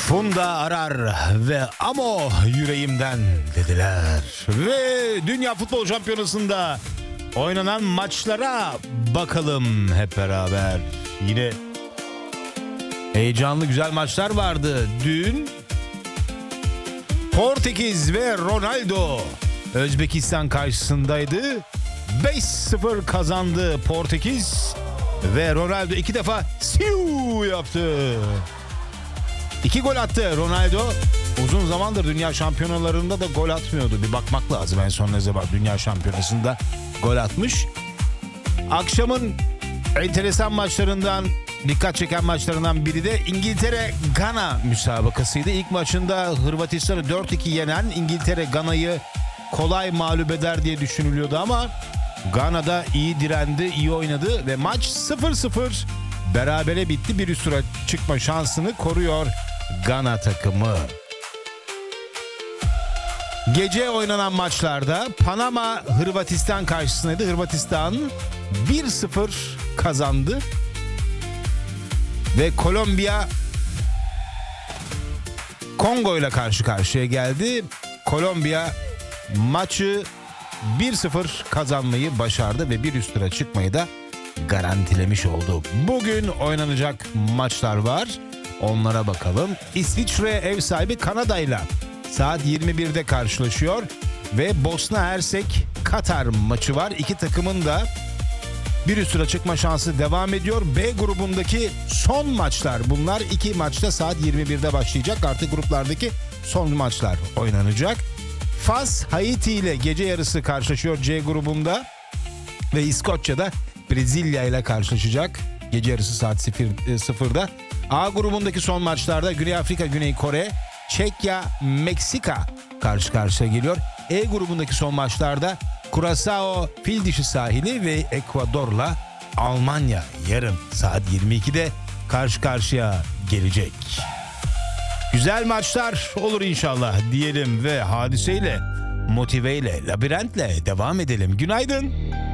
Funda arar ve amo yüreğimden dediler. Ve Dünya Futbol Şampiyonası'nda oynanan maçlara bakalım hep beraber. Yine heyecanlı güzel maçlar vardı. Dün Portekiz ve Ronaldo Özbekistan karşısındaydı. 5-0 kazandı Portekiz ve Ronaldo 2 defa siu yaptı. 2 gol attı Ronaldo. Uzun zamandır dünya şampiyonalarında da gol atmıyordu. Bir bakmak lazım en son ne zaman dünya şampiyonasında gol atmış. Akşamın enteresan maçlarından, dikkat çeken maçlarından biri de İngiltere-Gana müsabakasıydı. İlk maçında Hırvatistan'ı 4-2 yenen İngiltere Gana'yı kolay mağlup eder diye düşünülüyordu ama Gana'da iyi direndi, iyi oynadı ve maç 0-0 berabere bitti. Bir üst tura çıkma şansını koruyor Gana takımı. Gece oynanan maçlarda Panama Hırvatistan karşısındaydı. Hırvatistan 1-0 kazandı. Ve Kolombiya Kongo ile karşı karşıya geldi. Kolombiya maçı 1-0 kazanmayı başardı ve bir üst tura çıkmayı da garantilemiş oldu. Bugün oynanacak maçlar var. Onlara bakalım. İsviçre ev sahibi Kanada ile saat 21'de karşılaşıyor ve Bosna Hersek Katar maçı var. İki takımın da bir üst tura çıkma şansı devam ediyor. B grubundaki son maçlar bunlar. 2 maçta saat 21'de başlayacak. Artık gruplardaki son maçlar oynanacak. Fas Haiti ile gece yarısı karşılaşıyor C grubunda ve İskoçya'da Brezilya ile karşılaşacak gece yarısı saat 0'da. A grubundaki son maçlarda Güney Afrika, Güney Kore, Çekya, Meksika karşı karşıya geliyor. E grubundaki son maçlarda Curaçao, Fildişi sahili ve Ekvador'la Almanya yarın saat 22'de karşı karşıya gelecek. Güzel maçlar olur inşallah diyelim ve hadiseyle, motiveyle, labirentle devam edelim. Günaydın.